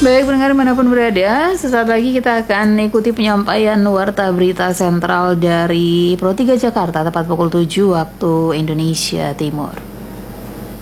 Baik pendengar dimanapun berada, sesaat lagi kita akan ikuti penyampaian Warta Berita Sentral dari Pro 3 Jakarta tepat pukul 7 waktu Indonesia Timur.